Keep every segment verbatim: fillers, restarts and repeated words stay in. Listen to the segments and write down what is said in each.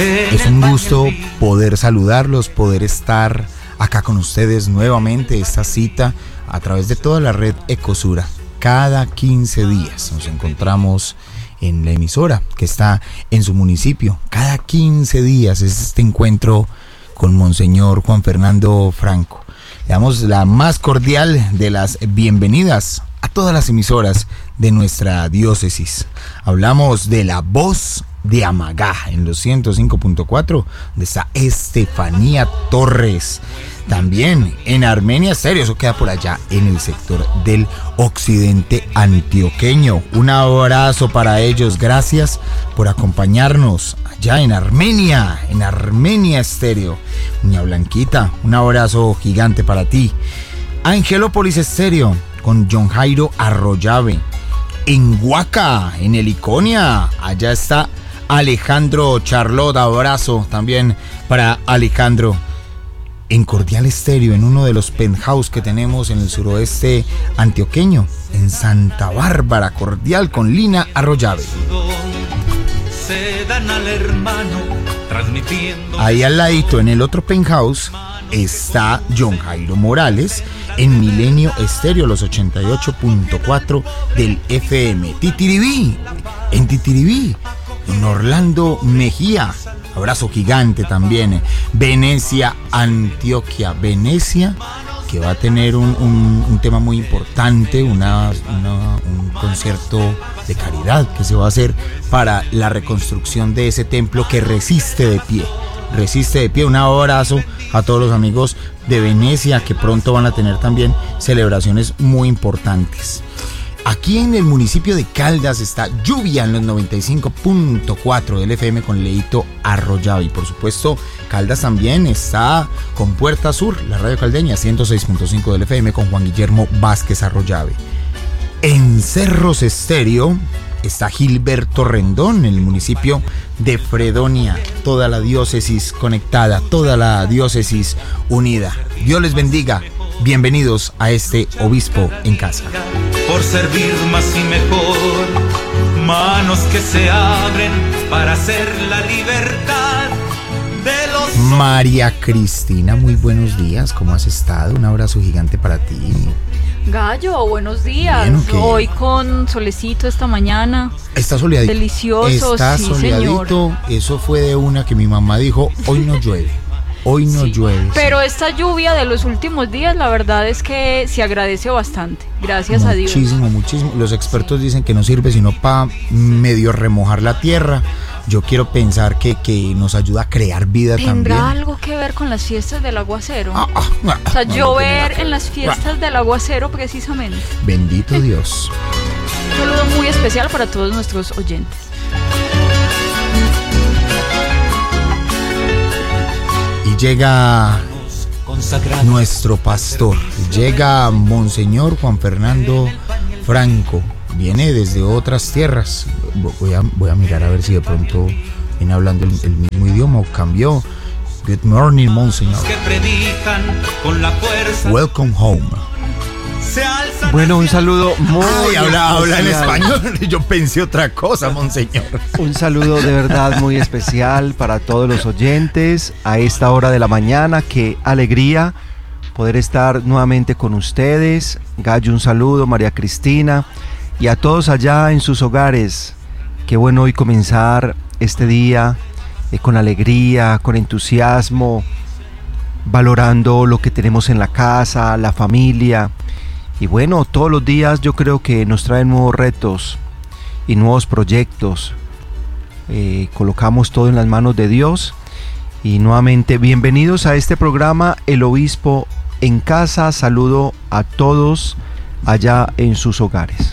Es un gusto poder saludarlos, poder estar acá con ustedes nuevamente, esta cita a través de toda la red Ecosura. Cada quince días nos encontramos en la emisora que está en su municipio. Cada quince días es este encuentro con Monseñor Juan Fernando Franco. Le damos la más cordial de las bienvenidas a todas las emisoras de nuestra diócesis. Hablamos de la voz de Amagá en los ciento cinco punto cuatro, donde está Estefanía Torres. También en Armenia Estéreo, eso queda por allá en el sector del occidente antioqueño. Un abrazo para ellos, gracias por acompañarnos allá en Armenia, en Armenia Estéreo. Doña Blanquita, un abrazo gigante para ti. Angelópolis Estéreo con John Jairo Arroyave. En Huaca, en Heliconia, allá está Alejandro Charlotte, abrazo también para Alejandro. En Cordial Estéreo, en uno de los penthouse que tenemos en el suroeste antioqueño, en Santa Bárbara, Cordial con Lina Arroyave. Ahí al ladito, en el otro penthouse, está John Jairo Morales, en Milenio Estéreo, los ochenta y ocho punto cuatro del F M. Titiribí, en Titiribí, en Orlando Mejía, abrazo gigante también. Venecia, Antioquia, Venecia, que va a tener un, un, un tema muy importante, una, una, un concierto de caridad que se va a hacer para la reconstrucción de ese templo que resiste de pie. Resiste de pie. Un abrazo a todos los amigos de Venecia que pronto van a tener también celebraciones muy importantes. Aquí en el municipio de Caldas está Lluvia en los noventa y cinco punto cuatro del F M con Leito Arroyave. Y por supuesto, Caldas también está con Puerta Sur, la radio caldeña, ciento seis punto cinco del F M con Juan Guillermo Vázquez Arroyave. En Cerros Estéreo está Gilberto Rendón, en el municipio de Fredonia. Toda la diócesis conectada, toda la diócesis unida. Dios les bendiga. Bienvenidos a este Obispo en Casa. Por servir más y mejor, manos que se abren para hacer la libertad de los... María Cristina, muy buenos días, ¿cómo has estado? Un abrazo gigante para ti. Gallo, buenos días. Bien, okay. Hoy con solecito esta mañana. Está soleadito. Delicioso, Está sí, soleadito. Señor. Eso fue de una que mi mamá dijo, hoy no llueve. Hoy no sí, llueve. Pero sí, esta lluvia de los últimos días, la verdad es que se agradece bastante. Gracias muchísimo, a Dios. Muchísimo, muchísimo. Los expertos dicen que no sirve sino para medio remojar la tierra. Yo quiero pensar que, que nos ayuda a crear vida ¿Tendrá también. ¿Tendrá algo que ver con las fiestas del aguacero? Ah, ah, ah, o sea, no, llover no en las fiestas ah. del aguacero precisamente. Bendito Dios. Un saludo muy especial para todos nuestros oyentes. Y llega nuestro pastor, llega Monseñor Juan Fernando Franco, viene desde otras tierras. Voy a, voy a mirar a ver si de pronto viene hablando el, el mismo idioma o cambió. Good morning, Monseñor. Welcome home. Bueno, un saludo muy Ay, habla, habla en español. Yo pensé otra cosa, Monseñor. Un saludo de verdad muy especial para todos los oyentes a esta hora de la mañana. Qué alegría poder estar nuevamente con ustedes. Gallo, un saludo, María Cristina y a todos allá en sus hogares. Qué bueno hoy comenzar este día eh, con alegría, con entusiasmo, valorando lo que tenemos en la casa, la familia. Y bueno, todos los días yo creo que nos traen nuevos retos y nuevos proyectos. Eh, colocamos todo en las manos de Dios. Y nuevamente, bienvenidos a este programa, El Obispo en Casa. Saludo a todos allá en sus hogares.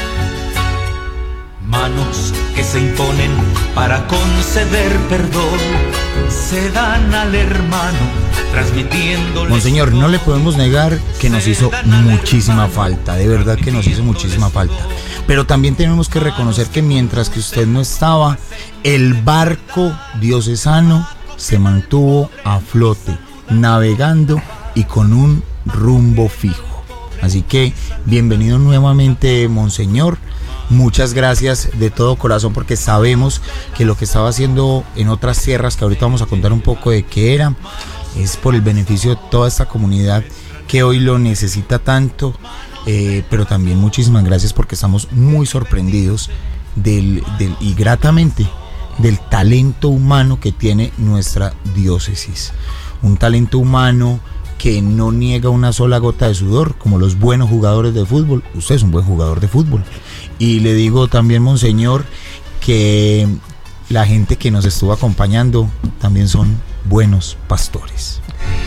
Manos que se imponen para conceder perdón, se dan al hermano transmitiendo. Monseñor, no le podemos negar que nos hizo muchísima falta, de verdad que nos hizo muchísima falta. Pero también tenemos que reconocer que mientras que usted no estaba, el barco diocesano se mantuvo a flote, navegando y con un rumbo fijo. Así que bienvenido nuevamente, Monseñor. muchas gracias de todo corazón, porque sabemos que lo que estaba haciendo en otras tierras, que ahorita vamos a contar un poco de qué era, es por el beneficio de toda esta comunidad que hoy lo necesita tanto, eh, pero también muchísimas gracias porque estamos muy sorprendidos del, del, y gratamente del talento humano que tiene nuestra diócesis. Un talento humano que no niega una sola gota de sudor, como los buenos jugadores de fútbol. Usted es un buen jugador de fútbol. Y le digo también, monseñor, que la gente que nos estuvo acompañando también son buenos pastores.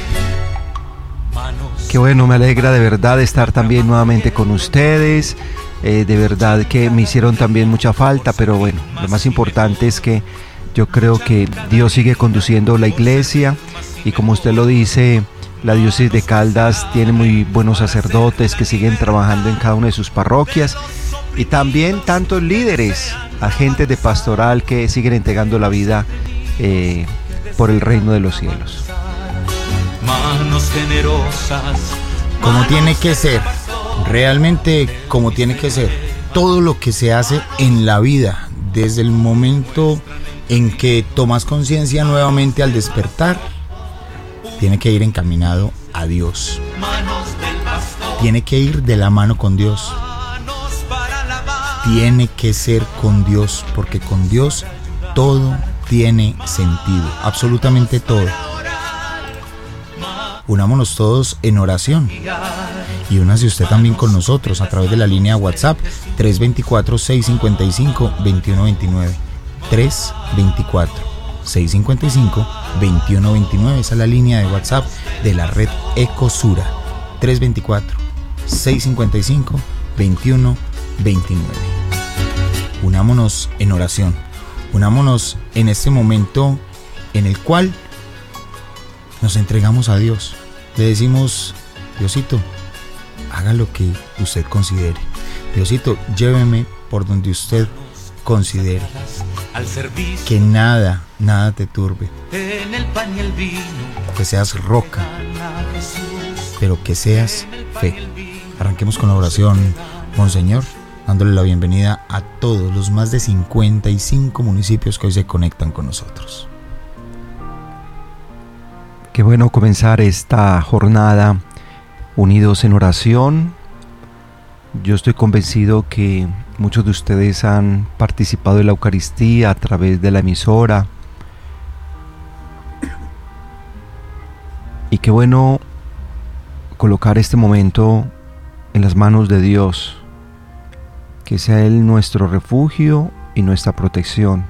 Qué bueno, me alegra de verdad estar también nuevamente con ustedes. Eh, de verdad que me hicieron también mucha falta, pero bueno, lo más importante es que yo creo que Dios sigue conduciendo la iglesia y, como usted lo dice, la diócesis de Caldas tiene muy buenos sacerdotes que siguen trabajando en cada una de sus parroquias, y también tantos líderes, agentes de pastoral que siguen entregando la vida eh, por el reino de los cielos. Manos generosas, Como tiene que ser, realmente como tiene que ser. Todo lo que se hace en la vida, desde el momento en que tomas conciencia nuevamente al despertar, tiene que ir encaminado a Dios. Tiene que ir de la mano con Dios. Tiene que ser con Dios, porque con Dios todo tiene sentido, absolutamente todo. Unámonos todos en oración. Y únase usted también con nosotros a través de la línea WhatsApp tres dos cuatro, seis cinco cinco, dos uno dos nueve. tres dos cuatro, seis cinco cinco, dos uno dos nueve. Esa es la línea de WhatsApp de la red Ecosura. tres dos cuatro, seis cinco cinco, dos uno dos nueve. Unámonos en oración. Unámonos en este momento en el cual nos entregamos a Dios. Le decimos: Diosito, haga lo que usted considere. Diosito, lléveme por donde usted considere. Que nada, nada te turbe. Que seas roca, pero que seas fe. Arranquemos con la oración, monseñor, dándole la bienvenida a todos los más de cincuenta y cinco municipios que hoy se conectan con nosotros. Qué bueno comenzar esta jornada unidos en oración. Yo estoy convencido que muchos de ustedes han participado en la Eucaristía a través de la emisora. Y qué bueno colocar este momento en las manos de Dios, que sea Él nuestro refugio y nuestra protección.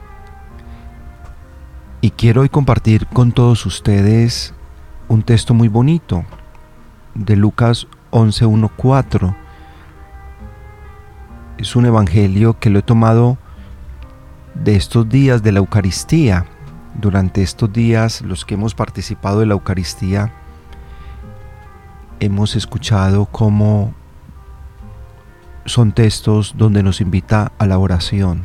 Y quiero hoy compartir con todos ustedes un texto muy bonito de Lucas once, uno, cuatro. Es un evangelio que lo he tomado de estos días de la Eucaristía. Durante estos días, los que hemos participado de la Eucaristía, hemos escuchado cómo son textos donde nos invita a la oración.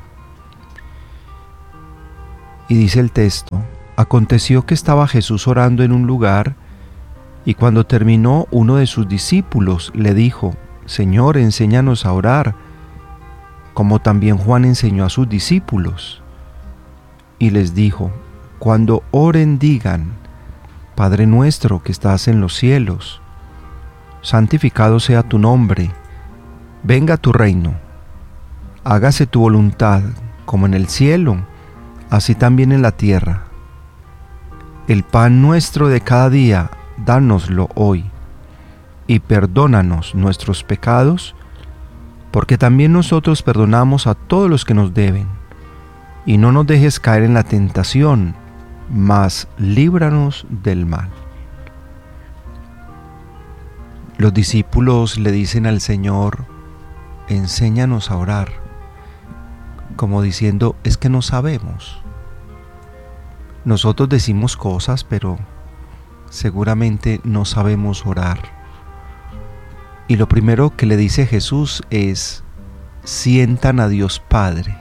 Y dice el texto: aconteció que estaba Jesús orando en un lugar, y cuando terminó, uno de sus discípulos le dijo: Señor, enséñanos a orar, como también Juan enseñó a sus discípulos. Y les dijo: cuando oren, digan: Padre nuestro que estás en los cielos, santificado sea tu nombre, venga tu reino, hágase tu voluntad, como en el cielo, así también en la tierra. El pan nuestro de cada día, dánoslo hoy, y perdónanos nuestros pecados, porque también nosotros perdonamos a todos los que nos deben, y no nos dejes caer en la tentación, mas líbranos del mal. Los discípulos le dicen al Señor: enséñanos a orar, como diciendo: es que no sabemos. Nosotros decimos cosas, pero seguramente no sabemos orar. Y lo primero que le dice Jesús es: sientan a Dios Padre,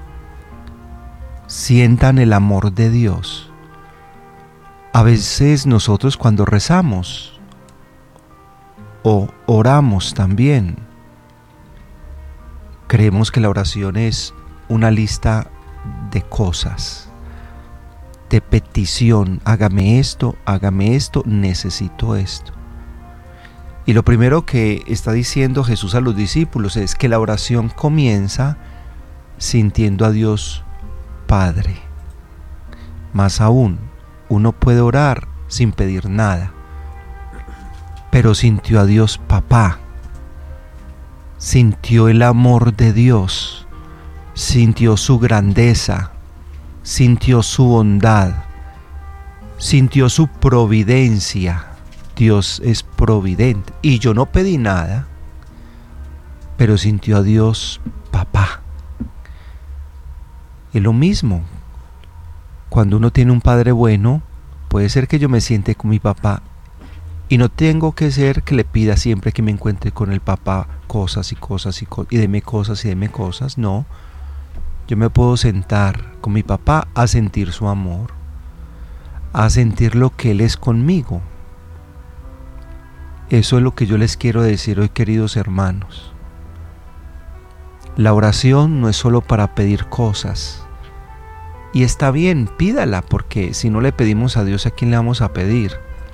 sientan el amor de Dios. A veces nosotros, cuando rezamos o oramos también, creemos que la oración es una lista de cosas, de petición. Hágame esto, hágame esto, necesito esto. Y lo primero que está diciendo Jesús a los discípulos es que la oración comienza sintiendo a Dios Padre. Más aún, uno puede orar sin pedir nada, pero sintió a Dios Papá, sintió el amor de Dios, sintió su grandeza, sintió su bondad, sintió su providencia. Dios es providente. Y yo no pedí nada, pero sintió a Dios Papá. Y lo mismo, cuando uno tiene un padre bueno, puede ser que yo me siente con mi papá y no tengo que ser que le pida siempre que me encuentre con el papá cosas y cosas y, co- y deme cosas y deme cosas. No, yo me puedo sentar con mi papá a sentir su amor, a sentir lo que él es conmigo. Eso es lo que yo les quiero decir hoy, queridos hermanos. La oración no es solo para pedir cosas. Y está bien, pídala, porque si no le pedimos a Dios, ¿a quién le vamos a pedir?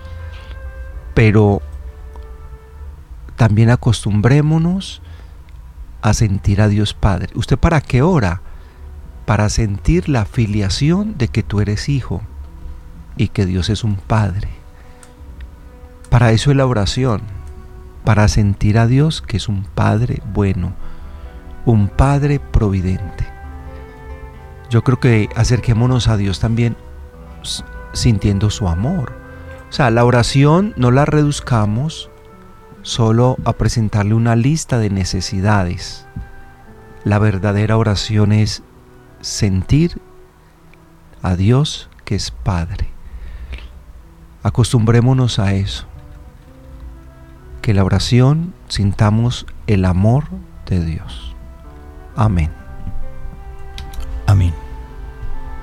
Pero también acostumbrémonos a sentir a Dios Padre. ¿Usted para qué ora? Para sentir la filiación de que tú eres hijo y que Dios es un Padre. Para eso es la oración, para sentir a Dios que es un Padre bueno, un Padre providente. Yo creo que acerquémonos a Dios también sintiendo su amor. O sea, la oración no la reduzcamos solo a presentarle una lista de necesidades. La verdadera oración es sentir a Dios que es Padre. Acostumbrémonos a eso. Que la oración sintamos el amor de Dios. Amén.